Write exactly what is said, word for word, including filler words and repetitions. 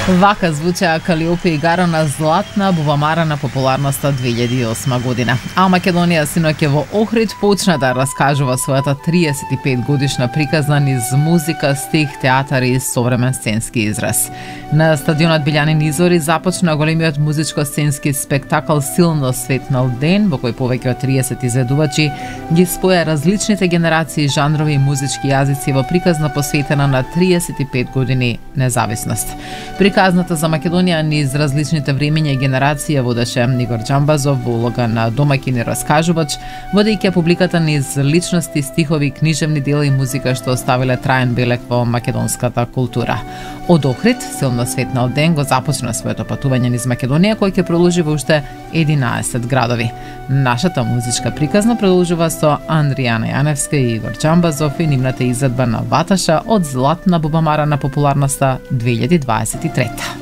Вака звучеа Калиопе и Гарона златна бубамара на популарноста две илјади и осма година. А Македонија синоќа во Охрид почна да раскажува својата триесет и пет годишна приказна низ музика, стих, театар и современ сценски израз. На стадионот Билјанин Изори започна големиот музичко-сценски спектакл Силно светнал ден, во кој повеќе од триесет изведувачи ги споја различните генерации, жанрови и музички јазици во приказна посветена на триесет и пет години независност. Приказната за Македонија низ различните времења и генерации ја водеше Игор Џамбазов во улога на домаќин и раскажувач, водејќи публиката низ личности, стихови, книжевни дела и музика што оставиле траен белег во македонската култура. Од Охрид, Силно светнал ден го започна своето патување низ Македонија, кој ќе продолжи во уште единаесет градови. Нашата музичка приказна продолжува со Андријана Јаневска и Игор Џамбазов и нивната изvedба на Ваташа од златна бубамара на популарноста две илјади дваесет и трета.